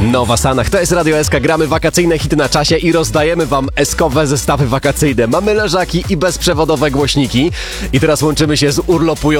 Nowa Sanach, to jest Radio SK, gramy wakacyjne hity na czasie i rozdajemy wam eskowe zestawy wakacyjne. Mamy leżaki i bezprzewodowe głośniki. I teraz łączymy się z urlopującym